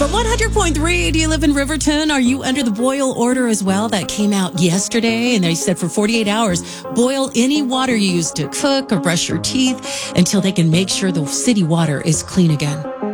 From 100.3, do you live in Riverton? Are you under the boil order as well? That came out yesterday, and they said for 48 hours, boil any water you use to cook or brush your teeth until they can make sure the city water is clean again.